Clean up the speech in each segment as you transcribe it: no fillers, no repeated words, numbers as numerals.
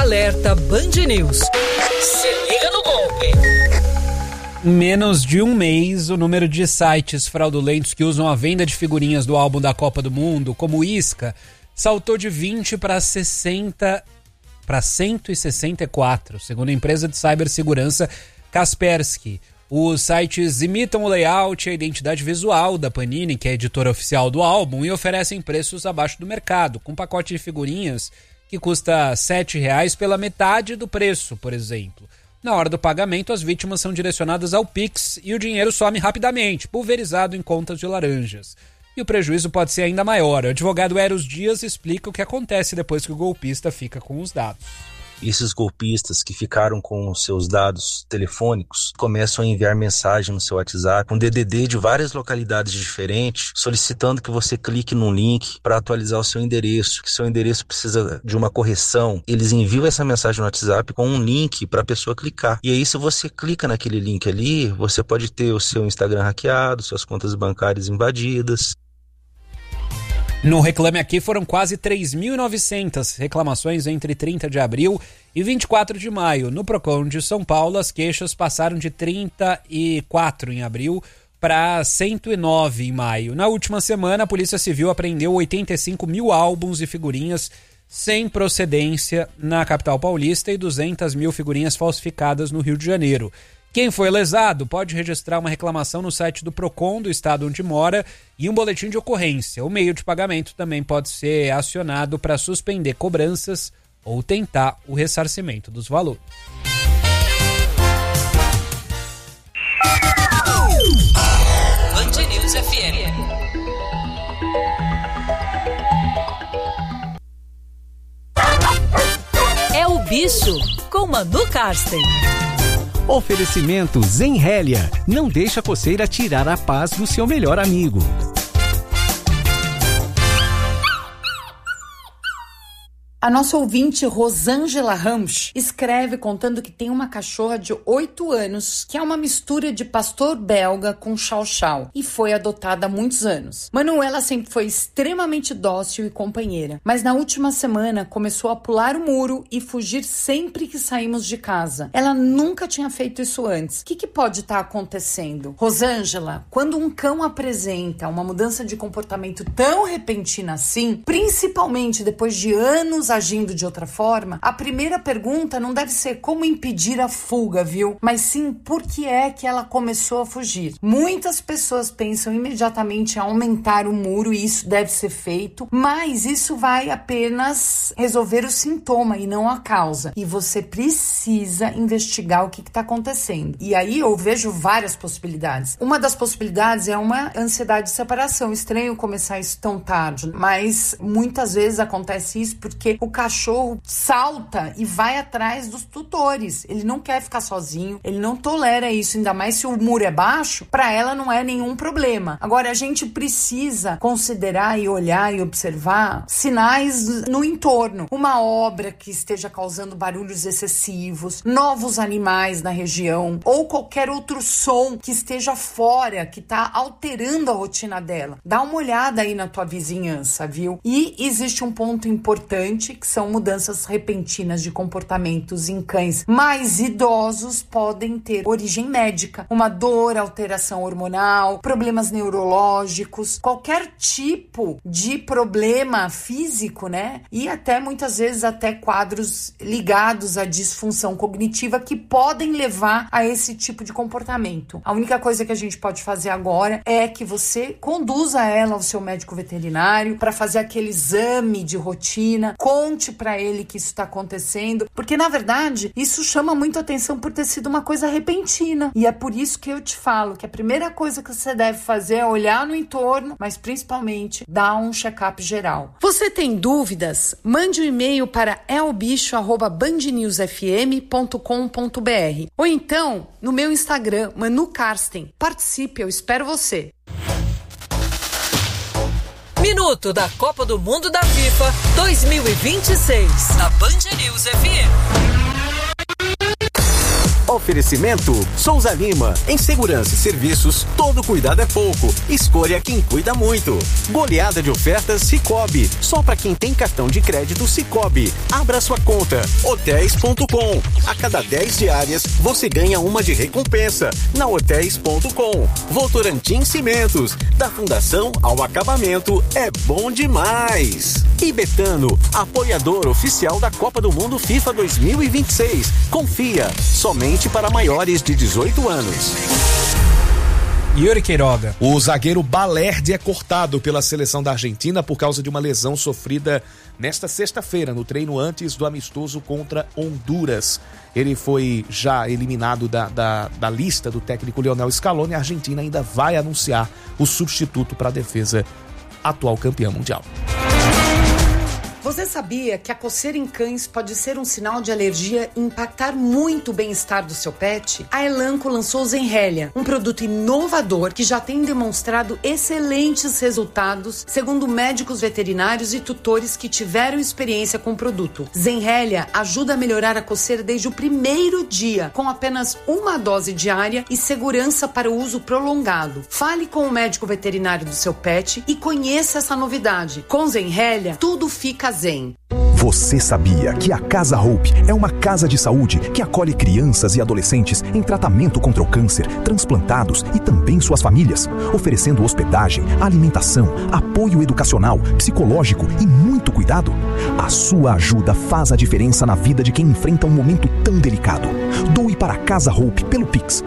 Alerta Band News. Se liga no golpe. Em menos de um mês, o número de sites fraudulentos que usam a venda de figurinhas do álbum da Copa do Mundo, como Isca, saltou de 20 para 164, segundo a empresa de cibersegurança Kaspersky. Os sites imitam o layout e a identidade visual da Panini, que é a editora oficial do álbum, e oferecem preços abaixo do mercado, com pacote de figurinhas que custa R$ 7,00 pela metade do preço, por exemplo. Na hora do pagamento, as vítimas são direcionadas ao Pix e o dinheiro some rapidamente, pulverizado em contas de laranjas. E o prejuízo pode ser ainda maior. O advogado Eros Dias explica o que acontece depois que o golpista fica com os dados. Esses golpistas que ficaram com os seus dados telefônicos começam a enviar mensagem no seu WhatsApp, um DDD de várias localidades diferentes, solicitando que você clique num link para atualizar o seu endereço, que seu endereço precisa de uma correção. Eles enviam essa mensagem no WhatsApp com um link para a pessoa clicar. E aí, se você clica naquele link ali, você pode ter o seu Instagram hackeado, suas contas bancárias invadidas. No Reclame Aqui foram quase 3.900 reclamações entre 30 de abril e 24 de maio. No Procon de São Paulo, as queixas passaram de 34 em abril para 109 em maio. Na última semana, a Polícia Civil apreendeu 85 mil álbuns e figurinhas sem procedência na capital paulista e 200 mil figurinhas falsificadas no Rio de Janeiro. Quem foi lesado pode registrar uma reclamação no site do Procon do estado onde mora e um boletim de ocorrência. O meio de pagamento também pode ser acionado para suspender cobranças ou tentar o ressarcimento dos valores. Band News FM. É o Bicho com Manu Karsten. Oferecimento Zenrélia. Não deixa a coceira tirar a paz do seu melhor amigo. A nossa ouvinte Rosângela Ramos escreve contando que tem uma cachorra de 8 anos, que é uma mistura de pastor belga com chow-chow, e foi adotada há muitos anos. Manuela sempre foi extremamente dócil e companheira, mas na última semana começou a pular o muro e fugir sempre que saímos de casa. Ela nunca tinha feito isso antes. O que pode estar acontecendo? Rosângela, quando um cão apresenta uma mudança de comportamento tão repentina assim, principalmente depois de anos agindo de outra forma, a primeira pergunta não deve ser como impedir a fuga, viu? Mas sim, por que é que ela começou a fugir? Muitas pessoas pensam imediatamente em aumentar o muro e isso deve ser feito, mas isso vai apenas resolver o sintoma e não a causa. E você precisa investigar o que está acontecendo. E aí eu vejo várias possibilidades. Uma das possibilidades é uma ansiedade de separação. Estranho começar isso tão tarde, mas muitas vezes acontece isso porque o cachorro salta e vai atrás dos tutores. Ele não quer ficar sozinho, ele não tolera isso, ainda mais se o muro é baixo, para ela não é nenhum problema. Agora, a gente precisa considerar e olhar e observar sinais no entorno. Uma obra que esteja causando barulhos excessivos, novos animais na região, ou qualquer outro som que esteja fora, que está alterando a rotina dela. Dá uma olhada aí na tua vizinhança, viu? E existe um ponto importante, que são mudanças repentinas de comportamentos em cães mais idosos podem ter origem médica, uma dor, alteração hormonal, problemas neurológicos, qualquer tipo de problema físico, né? E até muitas vezes até quadros ligados à disfunção cognitiva que podem levar a esse tipo de comportamento. A única coisa que a gente pode fazer agora é que você conduza ela ao seu médico veterinário para fazer aquele exame de rotina, conte para ele que isso está acontecendo, porque na verdade isso chama muito atenção por ter sido uma coisa repentina, e é por isso que eu te falo que a primeira coisa que você deve fazer é olhar no entorno, mas principalmente dar um check-up geral. Você tem dúvidas? Mande um e-mail para elbicho@bandnewsfm.com.br ou então no meu Instagram, Manu Karsten. Participe, eu espero você. Minuto da Copa do Mundo da FIFA 2026 na Band News FM. Oferecimento Souza Lima. Em segurança e serviços, todo cuidado é pouco. Escolha quem cuida muito. Goleada de ofertas Sicoob. Só para quem tem cartão de crédito Sicoob. Abra sua conta. Hotéis.com. A cada 10 diárias, você ganha uma de recompensa. Na Hotéis.com. Votorantim Cimentos. Da fundação ao acabamento, é bom demais. E Betano, apoiador oficial da Copa do Mundo FIFA 2026. Confia, somente para maiores de 18 anos. Yuri Queiroga. O zagueiro Balerdi é cortado pela seleção da Argentina por causa de uma lesão sofrida nesta sexta-feira, no treino antes do amistoso contra Honduras. Ele foi já eliminado da lista do técnico Lionel Scaloni. A Argentina ainda vai anunciar o substituto para a defesa, atual campeã mundial. Você sabia que a coceira em cães pode ser um sinal de alergia e impactar muito o bem-estar do seu pet? A Elanco lançou o Zenrelia, um produto inovador que já tem demonstrado excelentes resultados, segundo médicos veterinários e tutores que tiveram experiência com o produto. Zenrelia ajuda a melhorar a coceira desde o primeiro dia, com apenas uma dose diária e segurança para o uso prolongado. Fale com o médico veterinário do seu pet e conheça essa novidade. Com Zenrelia, tudo fica zen. Você sabia que a Casa Hope é uma casa de saúde que acolhe crianças e adolescentes em tratamento contra o câncer, transplantados e também suas famílias, oferecendo hospedagem, alimentação, apoio educacional, psicológico e muito cuidado? A sua ajuda faz a diferença na vida de quem enfrenta um momento tão delicado. Doe para a Casa Hope pelo Pix,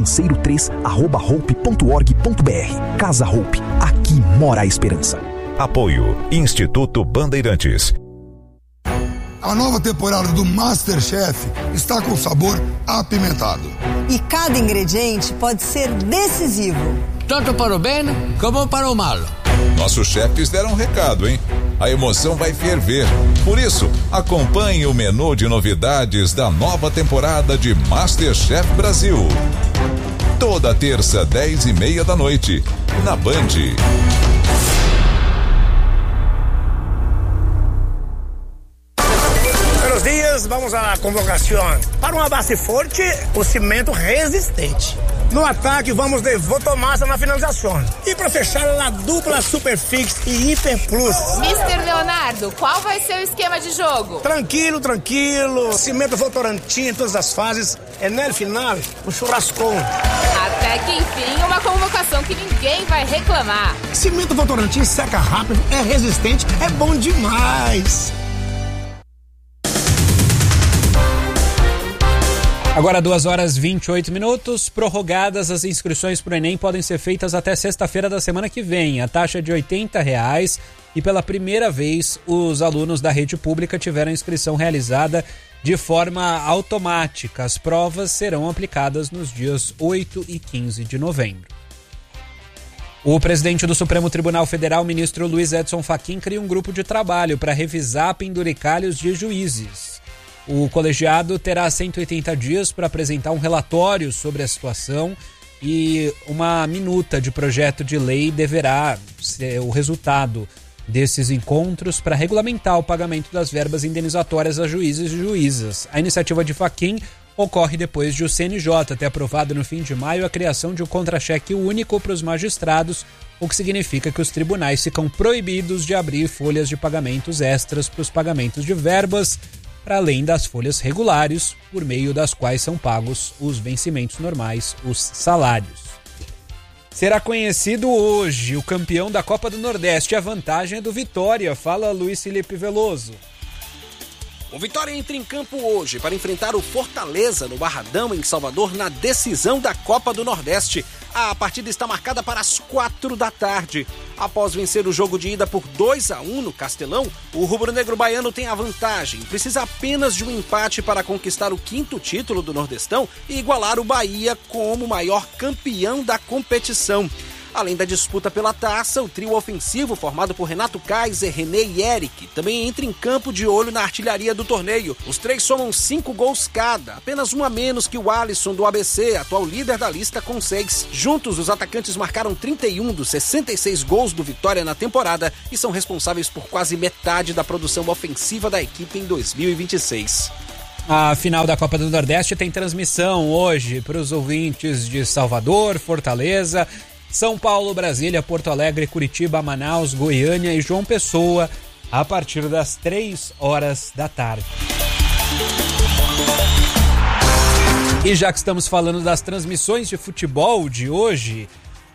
financeiro3@hope.org.br. Casa Hope, aqui mora a esperança. Apoio Instituto Bandeirantes. A nova temporada do MasterChef está com sabor apimentado. E cada ingrediente pode ser decisivo. Tanto para o bem como para o mal. Nossos chefes deram um recado, hein? A emoção vai ferver. Por isso, acompanhe o menu de novidades da nova temporada de MasterChef Brasil. Toda terça, 10:30 da noite, na Band. Vamos à convocação. Para uma base forte, o cimento resistente. No ataque, vamos de Votomassa na finalização. E para fechar, a dupla Superfix e Hiper Plus. Mr. Leonardo, qual vai ser o esquema de jogo? Tranquilo. Cimento Votorantim em todas as fases. É no final, um churrascão. Até que enfim, uma convocação que ninguém vai reclamar. Cimento Votorantim seca rápido, é resistente, é bom demais. Agora 2h28, prorrogadas as inscrições para o Enem podem ser feitas até sexta-feira da semana que vem. A taxa é de R$80 e pela primeira vez os alunos da rede pública tiveram a inscrição realizada de forma automática. As provas serão aplicadas nos dias 8 e 15 de novembro. O presidente do Supremo Tribunal Federal, ministro Luiz Edson Fachin, cria um grupo de trabalho para revisar penduricalhos de juízes. O colegiado terá 180 dias para apresentar um relatório sobre a situação e uma minuta de projeto de lei deverá ser o resultado desses encontros para regulamentar o pagamento das verbas indenizatórias a juízes e juízas. A iniciativa de Fachin ocorre depois de o CNJ ter aprovado no fim de maio a criação de um contra-cheque único para os magistrados, o que significa que os tribunais ficam proibidos de abrir folhas de pagamentos extras para os pagamentos de verbas, para além das folhas regulares, por meio das quais são pagos os vencimentos normais, os salários. Será conhecido hoje o campeão da Copa do Nordeste. A vantagem é do Vitória, fala Luiz Felipe Veloso. O Vitória entra em campo hoje para enfrentar o Fortaleza no Barradão, em Salvador, na decisão da Copa do Nordeste. A partida está marcada para as 4 da tarde. Após vencer o jogo de ida por 2-1 no Castelão, o rubro-negro baiano tem a vantagem. Precisa apenas de um empate para conquistar o 5º título do Nordestão e igualar o Bahia como o maior campeão da competição. Além da disputa pela taça, o trio ofensivo formado por Renato Kaiser, René e Eric também entra em campo de olho na artilharia do torneio. Os três somam 5 gols cada, apenas um a menos que o Alisson do ABC, atual líder da lista, com 6. Juntos, os atacantes marcaram 31 dos 66 gols do Vitória na temporada e são responsáveis por quase metade da produção ofensiva da equipe em 2026. A final da Copa do Nordeste tem transmissão hoje para os ouvintes de Salvador, Fortaleza, São Paulo, Brasília, Porto Alegre, Curitiba, Manaus, Goiânia e João Pessoa, a partir das 3 horas da tarde. E já que estamos falando das transmissões de futebol de hoje,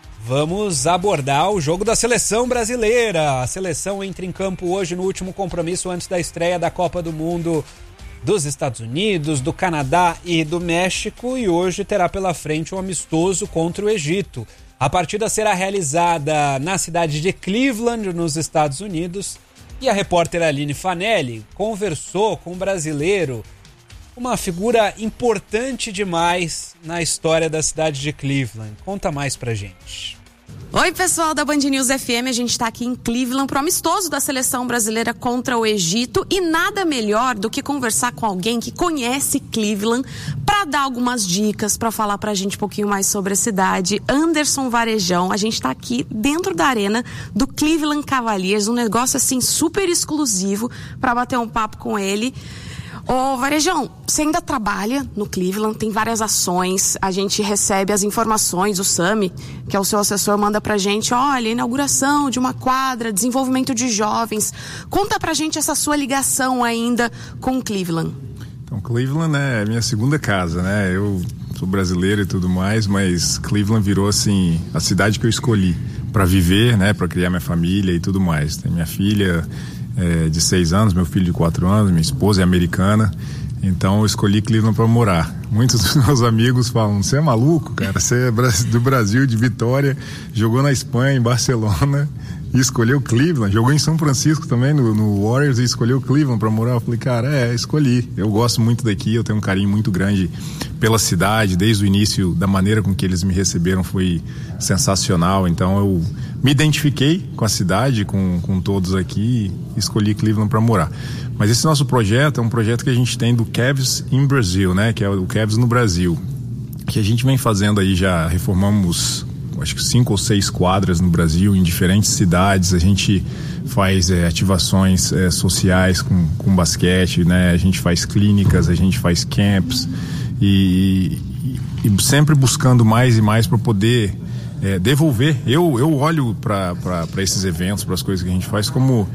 vamos abordar o jogo da seleção brasileira. A seleção entra em campo hoje no último compromisso antes da estreia da Copa do Mundo dos Estados Unidos, do Canadá e do México, e hoje terá pela frente um amistoso contra o Egito. A partida será realizada na cidade de Cleveland, nos Estados Unidos, e a repórter Aline Fanelli conversou com um brasileiro, uma figura importante demais na história da cidade de Cleveland. Conta mais pra gente. Oi, pessoal da Band News FM, a gente está aqui em Cleveland para o amistoso da seleção brasileira contra o Egito, e nada melhor do que conversar com alguém que conhece Cleveland para dar algumas dicas, para falar para a gente um pouquinho mais sobre a cidade. Anderson Varejão, a gente está aqui dentro da arena do Cleveland Cavaliers, um negócio assim super exclusivo, para bater um papo com ele. Ô, Varejão, você ainda trabalha no Cleveland, tem várias ações, a gente recebe as informações, o Sami, que é o seu assessor, manda pra gente, olha, inauguração de uma quadra, desenvolvimento de jovens. Conta pra gente essa sua ligação ainda com Cleveland. Então, Cleveland é minha segunda casa, né? Eu sou brasileiro e tudo mais, mas Cleveland virou, assim, a cidade que eu escolhi pra viver, né? Pra criar minha família e tudo mais. Tem minha filha de 6 anos, meu filho de 4 anos, minha esposa é americana, então eu escolhi Cleveland para morar. Muitos dos meus amigos falam, você é maluco, cara, você é do Brasil, de Vitória, jogou na Espanha, em Barcelona, e escolheu Cleveland, jogou em São Francisco também, no Warriors, e escolheu Cleveland para morar. Eu falei, cara, escolhi, eu gosto muito daqui, eu tenho um carinho muito grande pela cidade, desde o início, da maneira com que eles me receberam foi sensacional, então eu me identifiquei com a cidade, com todos aqui, e escolhi Cleveland para morar. Mas esse nosso projeto é um projeto que a gente tem do Cavs in Brazil, né, que é o Cavs no Brasil, que a gente vem fazendo aí, já reformamos acho que 5 ou 6 quadras no Brasil, em diferentes cidades. A gente faz ativações sociais com basquete, né? A gente faz clínicas, a gente faz camps e sempre buscando mais e mais para poder devolver. Eu olho para esses eventos, para as coisas que a gente faz, como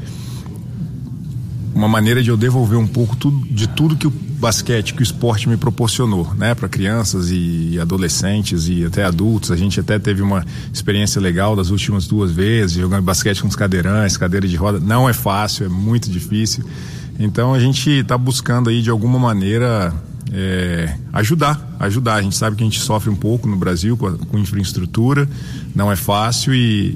uma maneira de eu devolver um pouco de tudo que o basquete, que o esporte me proporcionou, né, para crianças e adolescentes e até adultos. A gente até teve uma experiência legal das últimas 2 vezes, jogando basquete com os cadeirantes, cadeira de roda. Não é fácil, é muito difícil. Então a gente está buscando aí de alguma maneira ajudar. A gente sabe que a gente sofre um pouco no Brasil com infraestrutura, não é fácil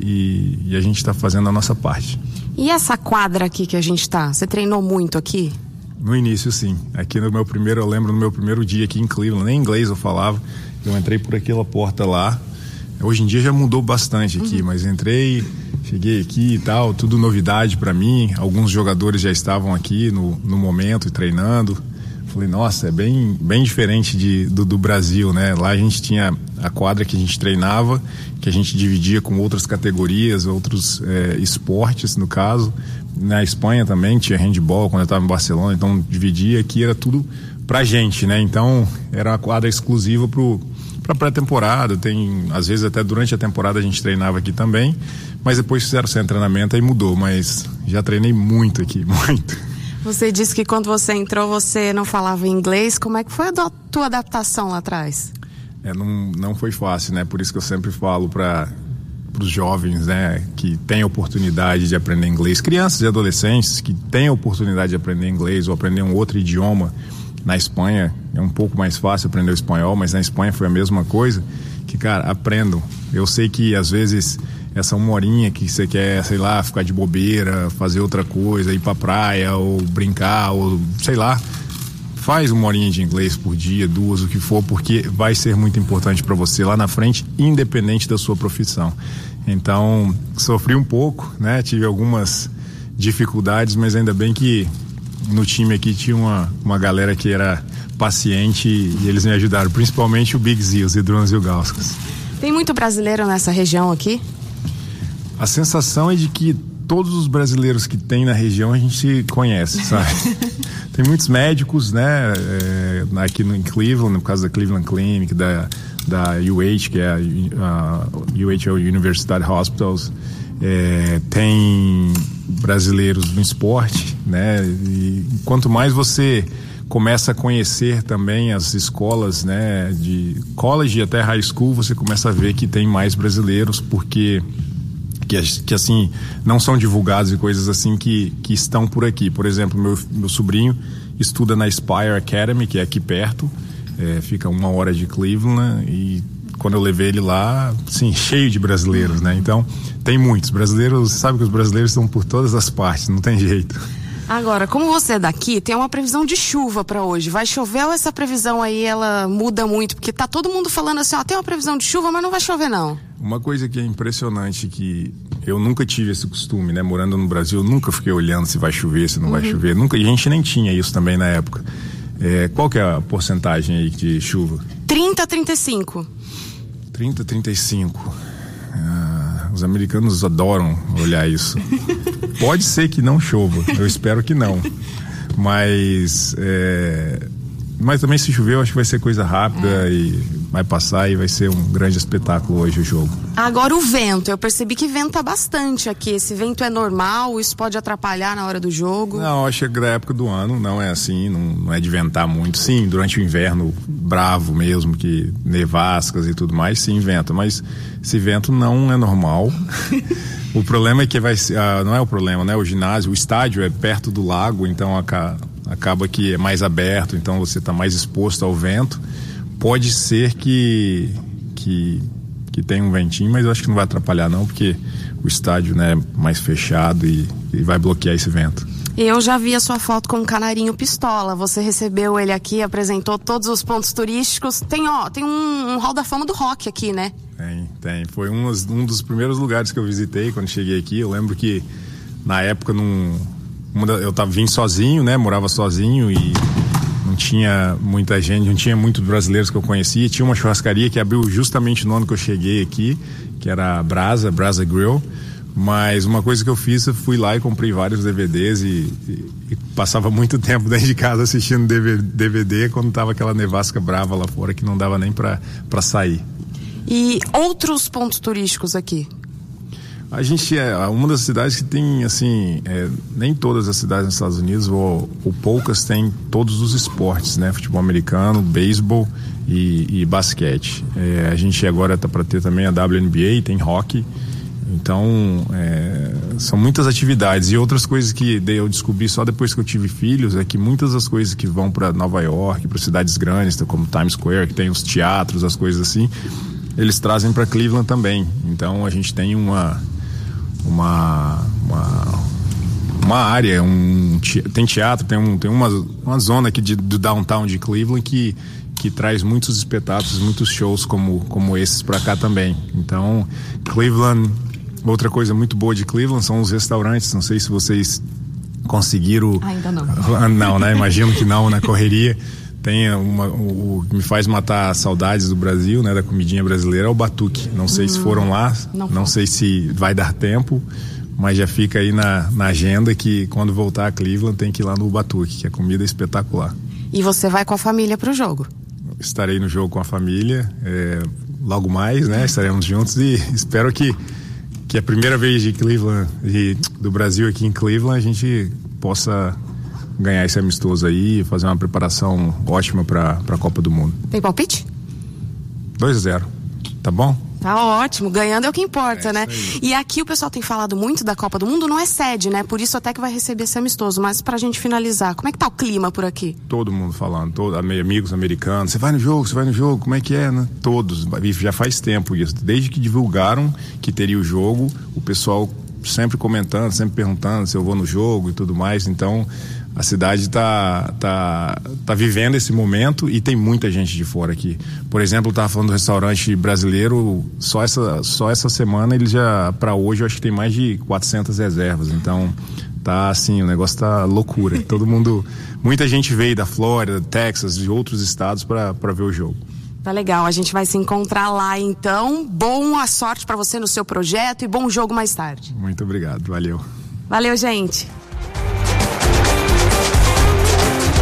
e a gente está fazendo a nossa parte. E essa quadra aqui que a gente tá, você treinou muito aqui? No início, sim. Aqui eu lembro no meu primeiro dia aqui em Cleveland, nem inglês eu falava, eu entrei por aquela porta lá. Hoje em dia já mudou bastante aqui, mas entrei, cheguei aqui e tal, tudo novidade para mim. Alguns jogadores já estavam aqui no momento treinando. Falei, nossa, é bem diferente do Brasil, né? Lá a gente tinha a quadra que a gente treinava, que a gente dividia com outras categorias, outros esportes, no caso. Na Espanha também tinha handball quando eu estava em Barcelona, então dividia. Aqui era tudo pra gente, né? Então era uma quadra exclusiva pra pré-temporada. Às vezes até durante a temporada a gente treinava aqui também, mas depois fizeram sem treinamento, aí mudou. Mas já treinei muito aqui, muito. Você disse que quando você entrou você não falava inglês. Como é que foi a tua adaptação lá atrás? Não foi fácil, né? Por isso que eu sempre falo para os jovens, né, que têm oportunidade de aprender inglês, crianças e adolescentes que têm oportunidade de aprender inglês ou aprender um outro idioma. Na Espanha é um pouco mais fácil aprender o espanhol, mas na Espanha foi a mesma coisa. Que, cara, aprendam. Eu sei que às vezes essa 1 horinha que você quer, sei lá, ficar de bobeira, fazer outra coisa, ir pra praia ou brincar, ou sei lá, faz 1 horinha de inglês por dia, 2, o que for, porque vai ser muito importante para você lá na frente, independente da sua profissão. Então, sofri um pouco, né? Tive algumas dificuldades, mas ainda bem que no time aqui tinha uma galera que era paciente e eles me ajudaram, principalmente o Big Z, os Idrones e o Gauskas. Tem muito brasileiro nessa região aqui? A sensação é de que todos os brasileiros que tem na região a gente conhece, sabe? Tem muitos médicos, né? Aqui em Cleveland, no caso da Cleveland Clinic, da UH, que é a UH University Hospitals. Tem brasileiros no esporte, né? E quanto mais você começa a conhecer também as escolas, né, de college até high school, você começa a ver que tem mais brasileiros, porque que assim, não são divulgados e coisas assim que estão por aqui. Por exemplo, meu sobrinho estuda na Spire Academy, que é aqui perto, fica 1 hora de Cleveland, e quando eu levei ele lá, sim, cheio de brasileiros, né? Então, tem muitos brasileiros, sabe que os brasileiros estão por todas as partes, não tem jeito. Agora, como você é daqui, tem uma previsão de chuva pra hoje. Vai chover ou essa previsão aí, ela muda muito? Porque tá todo mundo falando assim, tem uma previsão de chuva, mas não vai chover não. Uma coisa que é impressionante, que eu nunca tive esse costume, né? Morando no Brasil, eu nunca fiquei olhando se vai chover, se não vai chover. Nunca, e a gente nem tinha isso também na época. Qual que é a porcentagem aí de chuva? 30-35. 30-35. Os americanos adoram olhar isso. Pode ser que não chova, eu espero que não. Mas também se chover, eu acho que vai ser coisa rápida e vai passar e vai ser um grande espetáculo hoje o jogo. Agora o vento, eu percebi que venta bastante aqui. Esse vento é normal? Isso pode atrapalhar na hora do jogo? Não, acho que da época do ano não é assim, não é de ventar muito. Sim, durante o inverno bravo mesmo, que nevascas e tudo mais, sim, venta. Mas esse vento não é normal. O problema é que não é o problema, né? O ginásio, o estádio é perto do lago, então acaba que é mais aberto, então você está mais exposto ao vento. Pode ser que tenha um ventinho, mas eu acho que não vai atrapalhar não, porque o estádio, né, é mais fechado e vai bloquear esse vento. Eu já vi a sua foto com o Canarinho Pistola. Você recebeu ele aqui, apresentou todos os pontos turísticos. Tem um hall da fama do rock aqui, né? Tem. Foi um dos primeiros lugares que eu visitei quando cheguei aqui. Eu lembro que na época eu vim sozinho, né? Morava sozinho e não tinha muita gente, não tinha muitos brasileiros que eu conhecia. Tinha uma churrascaria que abriu justamente no ano que eu cheguei aqui, que era a Brasa Grill. Mas uma coisa que eu fiz, eu fui lá e comprei vários DVDs e passava muito tempo dentro de casa assistindo DVD quando tava aquela nevasca brava lá fora que não dava nem pra sair. E outros pontos turísticos aqui? A gente é uma das cidades que tem, assim, nem todas as cidades nos Estados Unidos, ou poucas, têm todos os esportes, né? Futebol americano, beisebol e basquete. A gente agora tá para ter também a WNBA, tem hockey. Então, são muitas atividades. E outras coisas que eu descobri só depois que eu tive filhos é que muitas das coisas que vão para Nova York, para cidades grandes, como Times Square, que tem os teatros, as coisas assim, eles trazem para Cleveland também. Então, a gente tem uma área, tem teatro, tem uma zona aqui do downtown de Cleveland que traz muitos espetáculos, muitos shows como esses para cá também. Então, Cleveland, outra coisa muito boa de Cleveland são os restaurantes. Não sei se vocês conseguiram. Ainda não. Não, né? Imagino que não, na correria. Tem o que me faz matar saudades do Brasil, né? Da comidinha brasileira, é o batuque. Não sei se foram lá, não sei se vai dar tempo, mas já fica aí na agenda que quando voltar a Cleveland tem que ir lá no batuque, que a comida é espetacular. E você vai com a família pro jogo? Estarei no jogo com a família, logo mais, né? Estaremos juntos e espero que a primeira vez de Cleveland, do Brasil aqui em Cleveland, a gente possa ganhar esse amistoso aí e fazer uma preparação ótima para a Copa do Mundo. Tem palpite? 2-0, tá bom? Tá ótimo, ganhando é o que importa, né? E aqui o pessoal tem falado muito da Copa do Mundo, não é sede, né? Por isso até que vai receber esse amistoso, mas pra gente finalizar, como é que tá o clima por aqui? Todo mundo falando, amigos americanos, você vai no jogo, como é que é, né? Todos, já faz tempo isso, desde que divulgaram que teria o jogo, o pessoal sempre comentando, sempre perguntando se eu vou no jogo e tudo mais, então a cidade tá vivendo esse momento e tem muita gente de fora aqui. Por exemplo, eu tava falando do restaurante brasileiro, só essa semana ele já, para hoje, eu acho que tem mais de 400 reservas, então tá assim, o negócio tá loucura. Todo mundo, muita gente veio da Flórida, Texas, de outros estados para ver o jogo. Tá legal, a gente vai se encontrar lá então. Boa sorte para você no seu projeto e bom jogo mais tarde. Muito obrigado, valeu. Valeu, gente.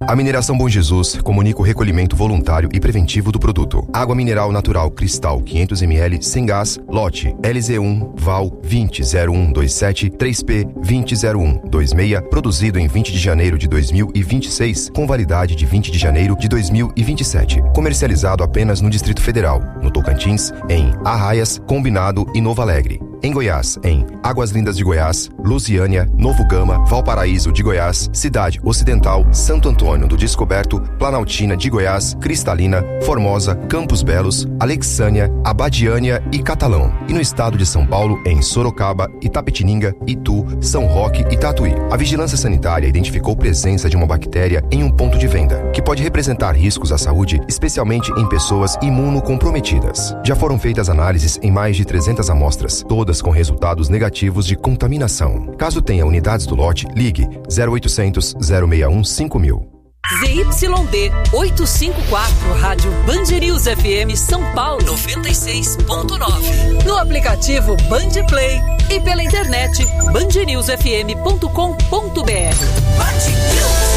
A Mineração Bom Jesus comunica o recolhimento voluntário e preventivo do produto. Água mineral natural Cristal 500 ml sem gás, lote LZ1 Val 200127 3P 200126, produzido em 20 de janeiro de 2026, com validade de 20 de janeiro de 2027. Comercializado apenas no Distrito Federal, no Tocantins, em Arraias, Combinado e Novo Alegre. Em Goiás, em Águas Lindas de Goiás, Lusiânia, Novo Gama, Valparaíso de Goiás, Cidade Ocidental, Santo Antônio do Descoberto, Planaltina de Goiás, Cristalina, Formosa, Campos Belos, Alexânia, Abadiânia e Catalão. E no estado de São Paulo, em Sorocaba, Itapetininga, Itu, São Roque e Tatuí. A Vigilância Sanitária identificou presença de uma bactéria em um ponto de venda, que pode representar riscos à saúde, especialmente em pessoas imunocomprometidas. Já foram feitas análises em mais de 300 amostras, todas com resultados negativos de contaminação. Caso tenha unidades do lote, ligue 0800 061 5000. ZYD 854, Rádio Band News FM São Paulo 96.9. No aplicativo Band Play e pela internet bandnewsfm.com.br. Band News.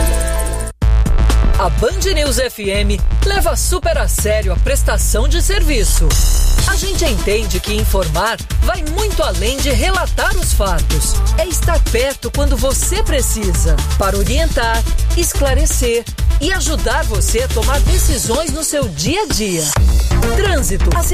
A Band News FM leva super a sério a prestação de serviço. A gente entende que informar vai muito além de relatar os fatos. É estar perto quando você precisa, para orientar, esclarecer e ajudar você a tomar decisões no seu dia a dia. Trânsito,